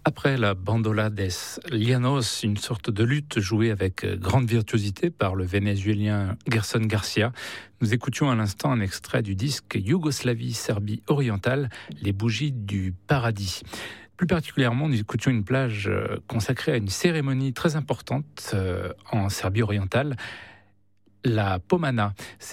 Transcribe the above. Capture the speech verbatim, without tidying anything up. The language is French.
Après la bandola des Llanos, une sorte de lutte jouée avec grande virtuosité par le Vénézuélien Gerson Garcia, nous écoutions à l'instant un extrait du disque Yougoslavie, Serbie orientale, les bougies du paradis. Plus particulièrement, nous écoutions une plage consacrée à une cérémonie très importante en Serbie orientale, la Pomana.